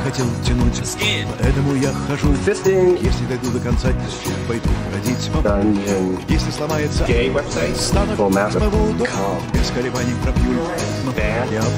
хотел тянуть, поэтому я хожу. Fisting. Если дойду до конца, пойду ходить по Dungeon. Если сломается, Gay website. стану Full map. по воду, Calm. без колебаний пропью. Но Bad. я